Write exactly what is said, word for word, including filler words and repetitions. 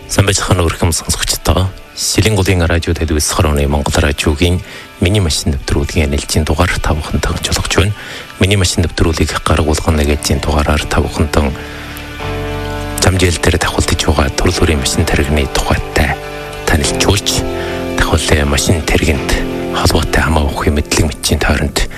Самбайцхан өрхөм сонсогчдоо Сэлэнгулын радиод хэлбэс хорооны Монгол радиогийн миний машин нэвтрүүлгийн нэлжийн дугаар тавхантан жолгож байна. Миний машин нэвтрүүлгийг гаргуулган нэгэжийн дугаараар тавхантан замжил дээр давхулдаж байгаа төрөл бүрийн машин тархины тухайтай танилцуулж давхулын машин тархинд холбоотой хамаа ухын мэдлэг мэдчийн тойронд